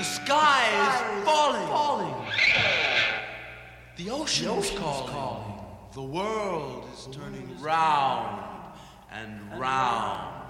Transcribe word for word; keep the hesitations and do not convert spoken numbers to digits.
sky is falling. falling. The ocean is calling. The world is turning round and round.